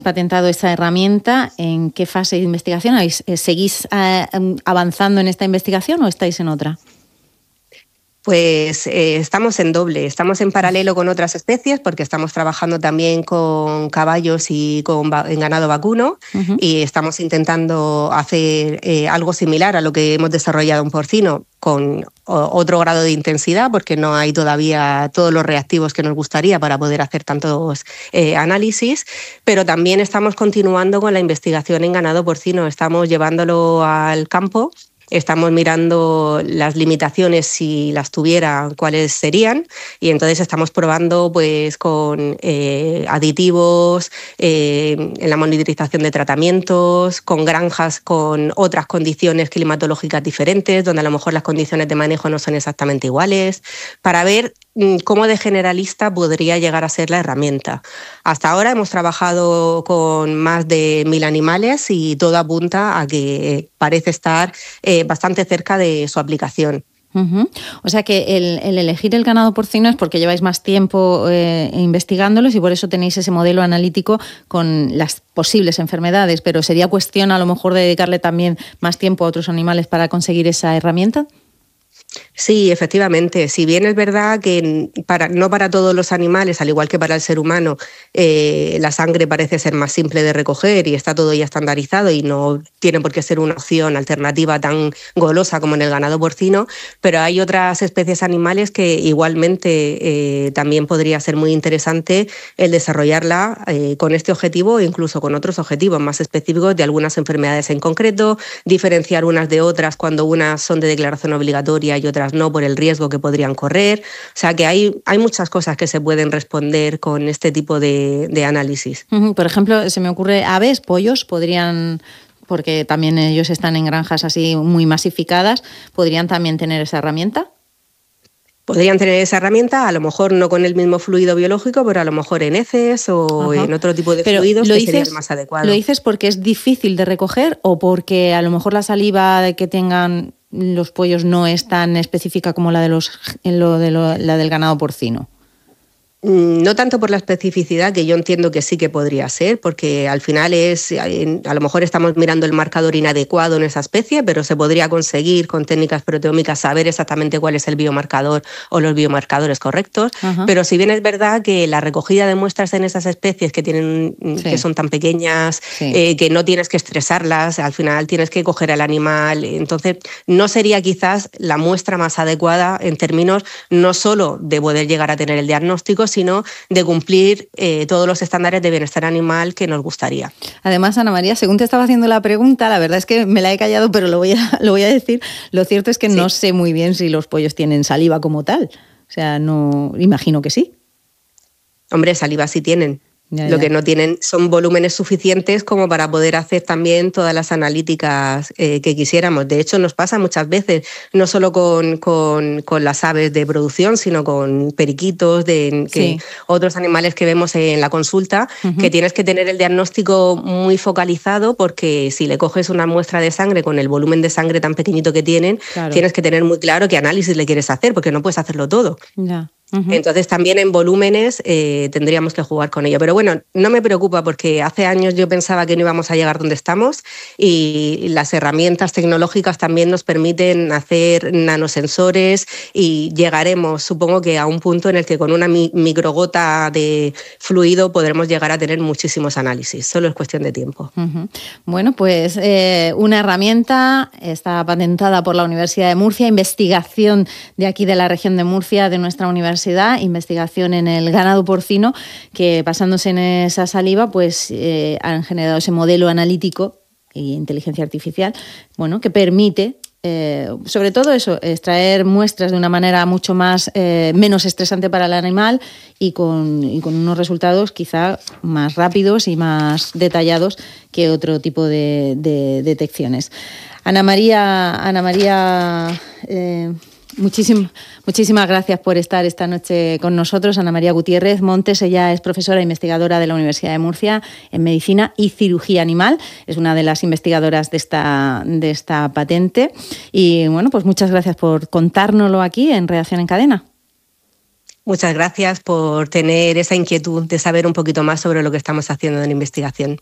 patentado esta herramienta, ¿en qué fase de investigación? ¿Seguís avanzando en esta investigación o estáis en otra? Pues estamos en doble, estamos en paralelo con otras especies porque estamos trabajando también con caballos y en ganado vacuno y estamos intentando hacer algo similar a lo que hemos desarrollado en porcino con otro grado de intensidad porque no hay todavía todos los reactivos que nos gustaría para poder hacer tantos análisis, pero también estamos continuando con la investigación en ganado porcino, estamos llevándolo al campo. Estamos mirando las limitaciones, si las tuviera, cuáles serían, y entonces estamos probando pues, con aditivos, en la monitorización de tratamientos, con granjas con otras condiciones climatológicas diferentes, donde a lo mejor las condiciones de manejo no son exactamente iguales, para ver cómo de generalista podría llegar a ser la herramienta. Hasta ahora hemos trabajado con más de 1000 animales y todo apunta a que parece estar bastante cerca de su aplicación. O sea que el elegir el ganado porcino es porque lleváis más tiempo investigándolos y por eso tenéis ese modelo analítico con las posibles enfermedades, pero ¿sería cuestión a lo mejor de dedicarle también más tiempo a otros animales para conseguir esa herramienta? Sí, efectivamente. Si bien es verdad que no para todos los animales, al igual que para el ser humano, la sangre parece ser más simple de recoger y está todo ya estandarizado y no tiene por qué ser una opción alternativa tan golosa como en el ganado porcino, pero hay otras especies animales que igualmente también podría ser muy interesante el desarrollarla con este objetivo e incluso con otros objetivos más específicos de algunas enfermedades en concreto, diferenciar unas de otras cuando unas son de declaración obligatoria y otras no por el riesgo que podrían correr. O sea que hay muchas cosas que se pueden responder con este tipo de análisis. Por ejemplo, se me ocurre aves, pollos, podrían, porque también ellos están en granjas así muy masificadas, ¿podrían también tener esa herramienta? Podrían tener esa herramienta, a lo mejor no con el mismo fluido biológico, pero a lo mejor en heces o en otro tipo de fluidos que sería el más adecuado. ¿Lo dices porque es difícil de recoger o porque a lo mejor la saliva que tengan los pollos no es tan específica como la la del ganado porcino? No tanto por la especificidad, que yo entiendo que sí que podría ser, porque al final a lo mejor estamos mirando el marcador inadecuado en esa especie, pero se podría conseguir con técnicas proteómicas saber exactamente cuál es el biomarcador o los biomarcadores correctos. Pero si bien es verdad que la recogida de muestras en esas especies que son tan pequeñas, que no tienes que estresarlas, al final tienes que coger al animal, entonces no sería quizás la muestra más adecuada en términos no solo de poder llegar a tener el diagnóstico, sino de cumplir todos los estándares de bienestar animal que nos gustaría. Además, Ana María, según te estaba haciendo la pregunta, la verdad es que me la he callado, pero lo voy a decir. Lo cierto es que no sé muy bien si los pollos tienen saliva como tal. O sea, no, imagino que sí. Hombre, saliva sí tienen. Lo que no tienen son volúmenes suficientes como para poder hacer también todas las analíticas que quisiéramos. De hecho, nos pasa muchas veces, no solo con las aves de producción, sino con periquitos, otros animales que vemos en la consulta, que tienes que tener el diagnóstico muy focalizado porque si le coges una muestra de sangre con el volumen de sangre tan pequeñito que tienen, tienes que tener muy claro qué análisis le quieres hacer, porque no puedes hacerlo todo. Entonces también en volúmenes tendríamos que jugar con ello. Pero bueno, no me preocupa porque hace años yo pensaba que no íbamos a llegar donde estamos y las herramientas tecnológicas también nos permiten hacer nanosensores y llegaremos, supongo que a un punto en el que con una microgota de fluido podremos llegar a tener muchísimos análisis. Solo es cuestión de tiempo. Bueno, pues una herramienta está patentada por la Universidad de Murcia, investigación de aquí de la región de Murcia, de nuestra universidad, investigación en el ganado porcino, que basándose en esa saliva pues han generado ese modelo analítico y inteligencia artificial, bueno, que permite sobre todo eso, extraer muestras de una manera mucho menos estresante para el animal y con unos resultados quizá más rápidos y más detallados que otro tipo de detecciones. Ana María, muchísimas gracias por estar esta noche con nosotros. Ana María Gutiérrez Montes, ella es profesora e investigadora de la Universidad de Murcia en Medicina y Cirugía Animal. Es una de las investigadoras de esta patente. Y bueno, pues muchas gracias por contárnoslo aquí en Redacción en Cadena. Muchas gracias por tener esa inquietud de saber un poquito más sobre lo que estamos haciendo en investigación.